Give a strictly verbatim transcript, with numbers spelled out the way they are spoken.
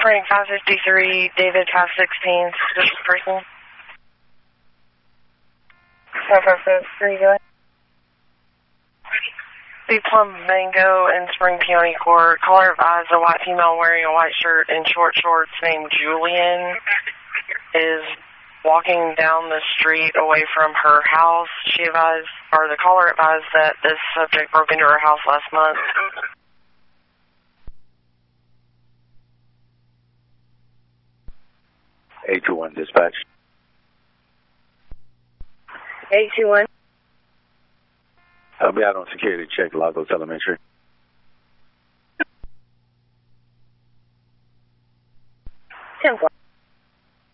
Frank five fifty-three, David five sixteen, suspicious person. five five three, go ahead. The Plum Mango in Spring County Court. Caller advised a white female wearing a white shirt and short shorts named Julian is walking down the street away from her house. She advised, or the caller advised that this subject broke into her house last month. eight two one dispatch. eight two one. I'll be out on security check, Lagos Elementary.